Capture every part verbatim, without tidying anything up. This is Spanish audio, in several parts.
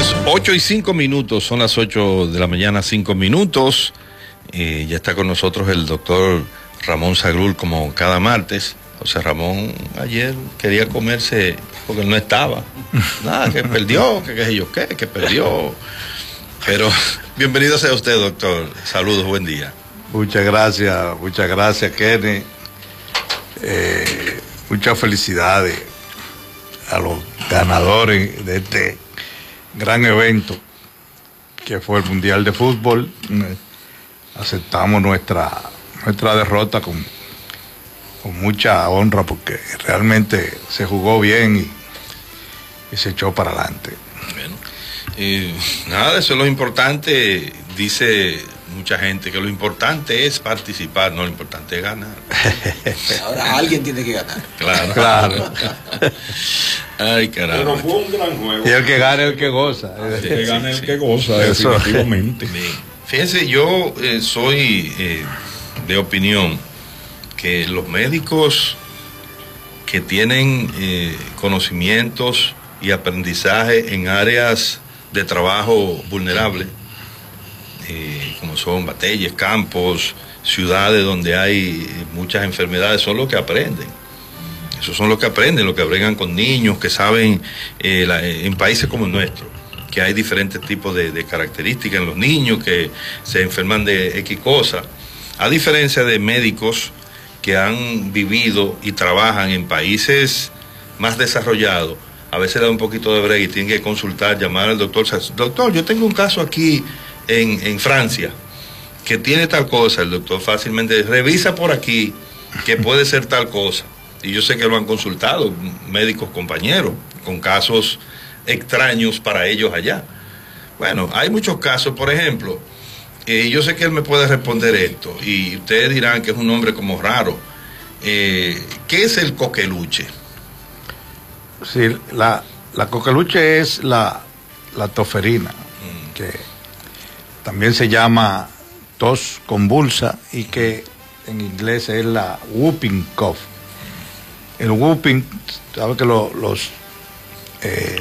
Las ocho y cinco minutos, son las ocho de la mañana, cinco minutos. Eh, ya está con nosotros el doctor Ramón Zagrul, como cada martes. José Ramón ayer quería comerse porque no estaba. Nada, que perdió, que qué sé yo qué, que perdió. Pero bienvenido sea usted, doctor. Saludos, buen día. Muchas gracias, muchas gracias, Kenny. Eh, muchas felicidades a los ganadores de este gran evento que fue el Mundial de Fútbol. Aceptamos nuestra, nuestra derrota con, con mucha honra porque realmente se jugó bien y, y se echó para adelante. Bueno, eh, nada, eso es lo importante. Dice mucha gente que lo importante es participar, no, lo importante es ganar. Ahora alguien tiene que ganar. Claro, claro. Ay, caramba. Pero fue un gran juego. Y el que gane, el que goza. Sí, el que gane, sí, el sí. que goza, Eso. definitivamente. Bien. Fíjense, yo eh, soy eh, de opinión que los médicos que tienen eh, conocimientos y aprendizaje en áreas de trabajo vulnerables, eh, como son batallas, campos, ciudades donde hay muchas enfermedades, son los que aprenden. Esos son los que aprenden, los que bregan con niños, que saben, eh, la, en países como el nuestro, que hay diferentes tipos de, de características en los niños, que se enferman de X cosas, a diferencia de médicos que han vivido y trabajan en países más desarrollados. A veces le da un poquito de brega y tienen que consultar, llamar al doctor. Doctor, yo tengo un caso aquí en, en Francia que tiene tal cosa. El doctor fácilmente revisa por aquí que puede ser tal cosa. Y yo sé que lo han consultado médicos compañeros con casos extraños para ellos allá. Bueno, hay muchos casos, por ejemplo, eh, yo sé que él me puede responder esto y ustedes dirán que es un nombre como raro. Eh, ¿qué es el coqueluche? Sí, la, la coqueluche es la, la toferina, mm. que también se llama tos convulsa y que en inglés es la whooping cough. El whooping, sabe que lo, los eh,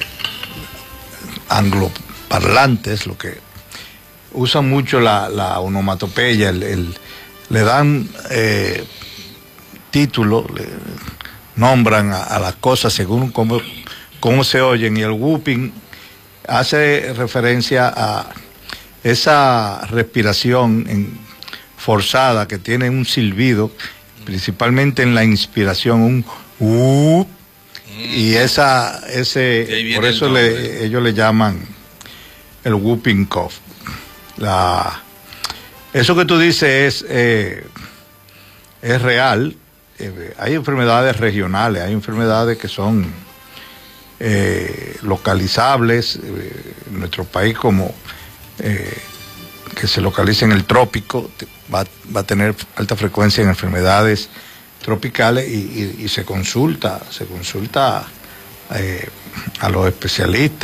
angloparlantes, lo que usan mucho la, la onomatopeya, el, el, le dan eh, título, le nombran a, a las cosas según cómo, cómo se oyen, y el whooping hace referencia a esa respiración en, forzada que tiene un silbido, principalmente en la inspiración, un uh, y esa ese por eso le, ellos le llaman el whooping cough. La, eso que tú dices es eh, es real. Eh, hay enfermedades regionales, hay enfermedades que son eh, localizables eh, en nuestro país, como eh, que se localiza en el trópico, va, va a tener alta frecuencia en enfermedades tropicales y, y, y se consulta, se consulta eh, a los especialistas.